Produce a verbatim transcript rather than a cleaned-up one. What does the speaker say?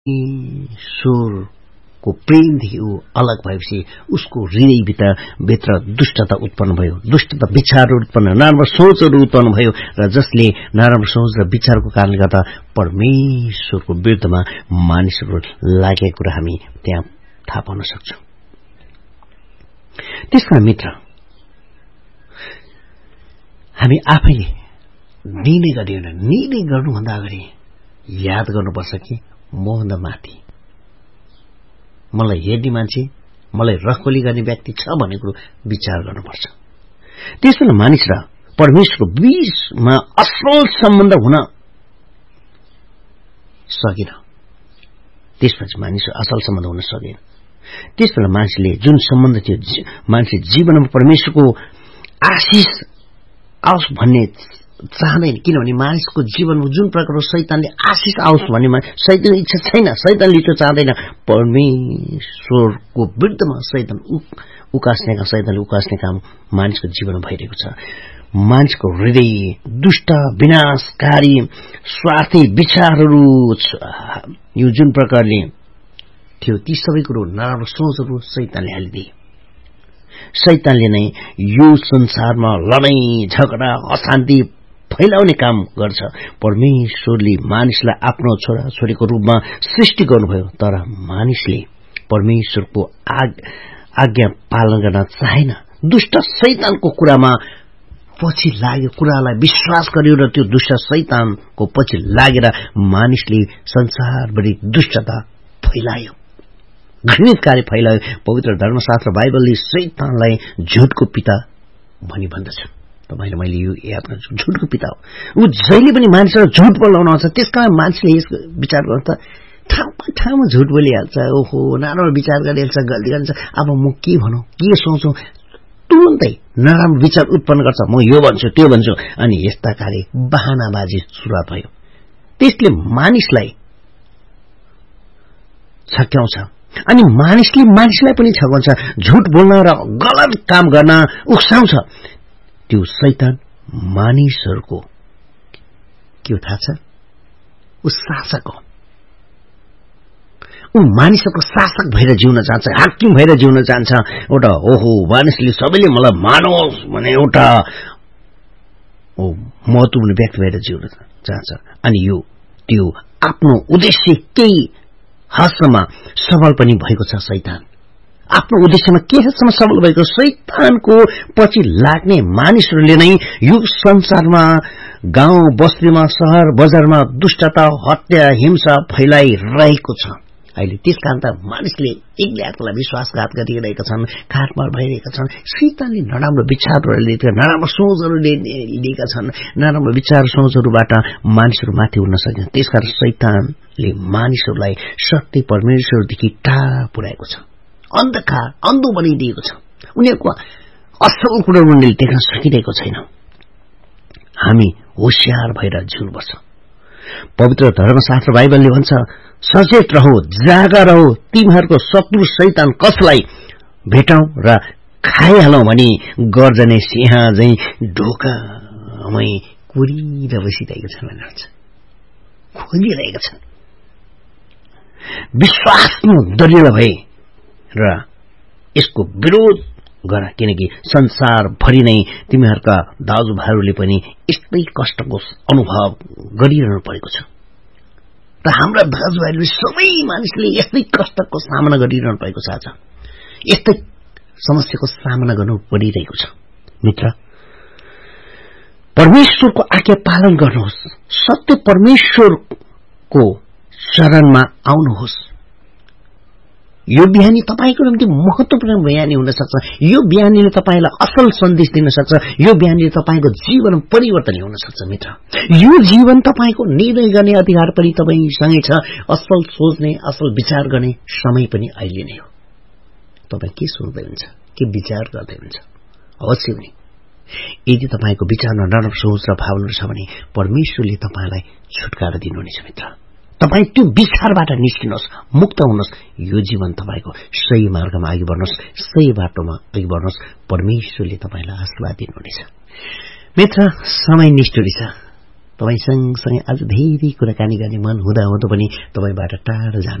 परमेश्वरको प्रेमदेखि ऊ अलग भएपछि उसको हृदयभित्र भित्र दुष्टता उत्पन्न भयो, दुष्टता विचारहरू उत्पन्न, नराम्रो सोचहरू उत्पन्न भयो र जसले नराम्रो सोच र विचारको कारणले गर्दा परमेश्वरको विरुद्धमा मानिसहरू लागेको कुरा हामी त्यहाँ थाहा पाउन सक्छौं। त्यसकारण मित्र, हामी आफैले निर्णय गरिएन, निर्णय गर्नुभन्दा अगाडि याद गर्नुपर्छ कि मभन्दा माथि मलाई हेर्ने मान्छे, मलाई रखोली गर्ने व्यक्ति छ भन्ने कुरो विचार गर्नुपर्छ। त्यसैले मानिस र परमेश्वरको बीचमा असल सम्बन्ध हुन सकेन। त्यसपछि मानिस असल सम्बन्ध हुन सकेन। त्यसबेला मान्छेले जुन सम्बन्ध थियो, मान्छे जीवनमा परमेश्वरको आशिष आओस् भन्ने चाहँदैन, किनभने मानिसको जीवनमा जुन प्रकारको शैतानले आशिष आओस् भन्ने शैतानको इच्छा छैन, शैतानले त्यो चाहँदैन। परमेश्वरको विरुद्धमा शैतान उकास्ने काम शैतानले उकास्ने काम मानिसको जीवनमा भइरहेको छ। मानिसको हृदय दुष्ट, विनाशकारी, स्वार्थी विचारहरू यो जुन प्रकारले थियो, ती सबै कुरो नराम्रो सोचहरू शैतानले हालिदिए। शैतानले नै यो संसारमा लडाईँ झगडा अशान्ति फैलाउने काम गर्छ। परमेश्वरले मानिसलाई आफ्नो छोरा छोरीको रूपमा सृष्टि गर्नुभयो, तर मानिसले परमेश्वरको आज्ञा पालन गर्न चाहेन। दुष्ट शैतानको कुरामा पछि लाग्यो, कुरालाई विश्वास गर्यो र त्यो दुष्ट शैतानको पछि लागेर मानिसले संसारभरि दुष्टता फैलायो, घृणित कार्य फैलायो। पवित्र धर्मशास्त्र बाइबलले शैतानलाई झुटको पिता भनी भन्दछ। तपाईले मैले यो याद गर्छु, झुटको पिता हो। ऊ जहिले पनि मानिसलाई झुट बोलाउन आउँछ। त्यसकारण मान्छेले यस विचार गर्छ, ठाउँमा ठाउँमा झुट बोलिहाल्छ, ओहो नराम्रो विचार गरिहाल्छ, गल्ती गर्छ। अब म के भनौँ, के सोचौँ, तुरुन्तै नराम्रो विचार उत्पन्न गर्छ। म यो भन्छु, त्यो भन्छु, अनि यस्ता कार्य बहानाबाजी सुरुवात भयो। त्यसले मानिसलाई छक्याउँछ अनि मानिसले मानिसलाई पनि छकाउँछ, झुट बोल्न र गलत काम गर्न उक्साउँछ। त्यो शैतान मानिसहरूको के हो थाहा छ? ऊ शासक हो। ऊ मानिसहरूको शासक भएर जिउन चाहन्छ, हाकिम भएर जिउन चाहन्छ। एउटा ओहो मानिसले सबैले मलाई मानोस् भने एउटा ओ महत्त्वपूर्ण व्यक्ति भएर जिउन चाहन्छ। अनि यो त्यो आफ्नो उद्देश्य केही हदसम्म सफल पनि भएको छ। शैतान आफ्नो उद्देश्यमा के हदसम्म सफल भएको? शैतानको पछि लाग्ने मानिसहरूले नै यो संसारमा गाउँ बस्तीमा शहर बजारमा दुष्टता हत्या हिंसा फैलाइरहेको छ अहिले। त्यसकारण त मानिसले एकले अर्कालाई विश्वासघात गरिरहेका छन्, काटमार भइरहेका छन्। शैतानले नराम्रो विचारहरू लिएका, नराम्रो सोचहरू लिएका छन्। नराम्रो विचार सोचहरूबाट मानिसहरू माथि उड्न सकिन्छ। त्यसकारण शैतानले मानिसहरूलाई सत्य परमेश्वरदेखि टाढा पुर्याएको छ, अन्धकार अन्धो बनाइदिएको छ। उनीहरूको असल कुरा उनीहरूले देख्न सकिरहेको छैन। हामी होशियार भएर जिउनुपर्छ। पवित्र धर्मशास्त्र बाइबलले भन्छ, सचेत रहो, जागा रहो, तिमीहरूको शत्रु शैतान कसलाई भेटौं र खाइहालौं भनी गर्जने सिंह झैं ढोकामै कुरिएर बसिरहेका छन् भनेर भन्छ, खोजिरहेका छन्। विश्वासमा दृढ भए र यसको विरोध गर, किनकि संसारभरि नै तिमीहरूका दाजुभाइहरूले पनि यस्तै कष्टको अनुभव गरिरहनु परेको छ। र हाम्रा दाजुभाइहरूले सबै मानिसले यस्तै कष्टको सामना गरिरहनु परेको छ। आज यस्तै समस्याको सामना गर्नु परिरहेको छ। मित्र, परमेश्वरको आज्ञा पालन गर्नुहोस्, सत्य परमेश्वरको शरणमा आउनुहोस्। यो बिहानी तपाईको निम्ति महत्त्वपूर्ण बिहानी हुन सक्छ। यो बिहानीले तपाईलाई असल सन्देश दिन सक्छ। यो बिहानीले तपाईको जीवन परिवर्तन हुन सक्छ। मित्र, यो जीवन तपाईको निर्णय गर्ने अधिकार पनि तपाईसँगै छ। असल सोच्ने, असल विचार गर्ने समय पनि अहिले नै हो। तपाई के सोच्दै हुन्छ, के विचार गर्दै हुन्छ? अवश्य पनि यदि तपाईको विचारमा नराम्रो सोच र भावना छ भने परमेश्वरले तपाईलाई छुटकारा दिनुहुनेछ। मित्र, तपाई त्यो विचारबाट निस्किनुहोस्, मुक्त हुनुहोस्। यो जीवन तपाईको सही मार्गमा अघि बढ्नुहोस्, सही बाटोमा अघि बढ्नुहोस्। परमेश्वरले तपाईलाई आशीर्वाद दिनुहुनेछ। मित्र, समय निष्ठुरी छ। तपाईँ सँगसँगै आज धेरै कुराकानी गर्ने मन हुँदा हुँदो पनि तपाईँबाट टाढा जानु